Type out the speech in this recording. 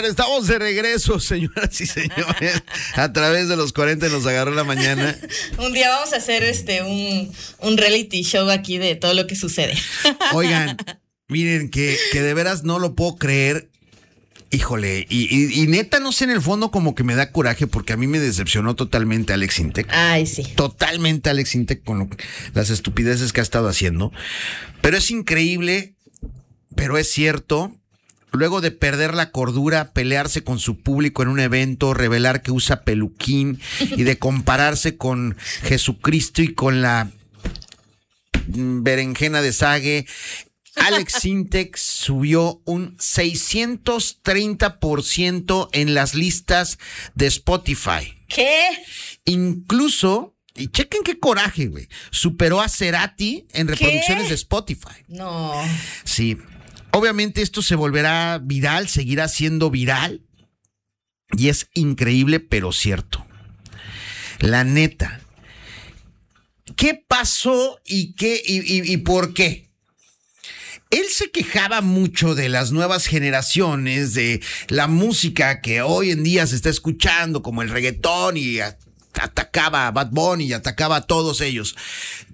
Oigan, estamos de regreso, señoras y señores. A través de los 40 nos agarró la mañana. Un día vamos a hacer un reality show aquí de todo lo que sucede. Oigan, miren que de veras no lo puedo creer. Híjole, y neta no sé, en el fondo como que me da coraje porque a mí me decepcionó totalmente Alex Intec. Ay, sí. Totalmente Alex Intec con las estupideces que ha estado haciendo. Pero es increíble, pero es cierto. Luego de perder la cordura, pelearse con su público en un evento, revelar que usa peluquín y de compararse con Jesucristo y con la berenjena de Sage, Alex Intec subió un 630% en las listas de Spotify. ¿Qué? Incluso, y chequen qué coraje, güey, superó a Cerati en reproducciones de Spotify. No. Sí. Obviamente esto se volverá viral, seguirá siendo viral. Y es increíble, pero cierto. La neta. ¿Qué pasó y por qué? Él se quejaba mucho de las nuevas generaciones, de la música que hoy en día se está escuchando, como el reggaetón, y atacaba a Bad Bunny y atacaba a todos ellos.